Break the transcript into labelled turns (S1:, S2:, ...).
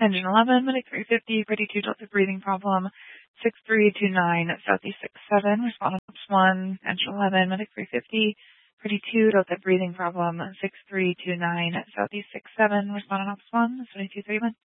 S1: Engine 11, Medic 350, ready 2 Delta breathing problem, 6329, Southeast 67, respondent Ops 1, Engine 11, Medic 350, ready 2 Delta breathing problem, 6329, Southeast 67, respondent Ops 1, 2231.